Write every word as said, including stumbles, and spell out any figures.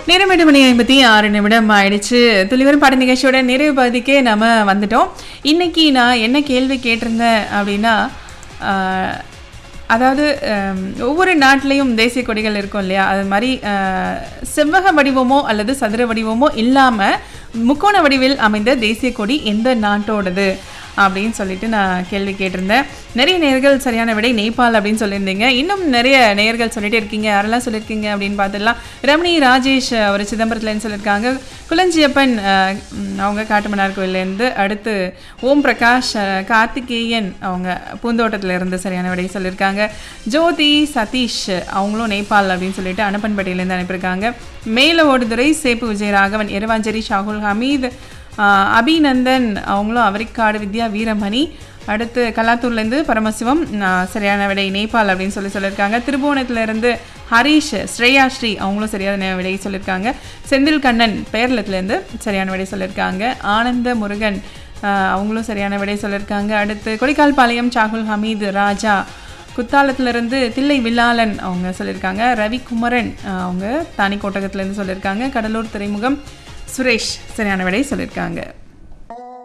நேரம் எட்டு மணி ஐம்பத்தி ஆறு நிமிடம் ஆயிடுச்சு. துளிவரும் பாட நிகழ்ச்சியோட நிறைவு பகுதிக்கே நம்ம வந்துட்டோம். இன்னைக்கு நான் என்ன கேள்வி கேட்டிருந்தேன் அப்படின்னா, அதாவது ஒவ்வொரு நாட்டிலையும் தேசிய கொடிகள் இருக்கும் இல்லையா, அது மாதிரி செவ்வக வடிவமோ அல்லது சதுர வடிவமோ இல்லாமல் முக்கோண வடிவில் அமைந்த தேசிய கொடி எந்த நாட்டோடது அப்படின்னு சொல்லிட்டு நான் கேள்வி கேட்டிருந்தேன். நிறைய நேயர்கள் சரியான விடை நேபாள் அப்படின்னு சொல்லியிருந்தீங்க. இன்னும் நிறைய நேயர்கள் சொல்லிகிட்டே இருக்கீங்க. யாரெல்லாம் சொல்லியிருக்கீங்க அப்படின்னு பார்த்துடலாம். ரமணி ராஜேஷ் அவர் சிதம்பரத்துலேருந்து சொல்லியிருக்காங்க. குளஞ்சியப்பன் அவங்க காட்டுமன்னார் கோயிலேருந்து. அடுத்து ஓம் பிரகாஷ் கார்த்திகேயன் அவங்க பூந்தோட்டத்திலேருந்து சரியான விடை சொல்லியிருக்காங்க. ஜோதி சதீஷ் அவங்களும் நேபாள் அப்படின்னு சொல்லிட்டு அனப்பன்பட்டியிலேருந்து அனுப்பியிருக்காங்க. மேல ஓடுதுறை சேப்பு விஜயராகவன், எரவாஞ்சேரி ஷாகுல் ஹமீத், அபிநந்தன் அவங்களும் அவரிக்காடு வித்யா வீரமணி. அடுத்து கல்லாத்தூர்லேருந்து பரமசிவம் சரியான விடை நேபாள் அப்படின்னு சொல்லி சொல்லியிருக்காங்க. திருபுவனத்துலேருந்து ஹரீஷ் ஸ்ரேயாஸ்ரீ அவங்களும் சரியான விடை சொல்லியிருக்காங்க. செந்தில் கண்ணன் பேரளத்துலேருந்து சரியான விடை சொல்லியிருக்காங்க. ஆனந்த முருகன் அவங்களும் சரியான விடை சொல்லியிருக்காங்க. அடுத்து கொடிக்கால் பாளையம் ஷாகுல் ஹமீது ராஜா. குத்தாலத்திலேருந்து தில்லை வில்லாளன் அவங்க சொல்லியிருக்காங்க. ரவிக்குமரன் அவங்க தானி கோட்டகத்துலேருந்து சொல்லியிருக்காங்க. கடலூர் துறைமுகம் சுரேஷ் சரியான விடை சொல்லியிருக்காங்க.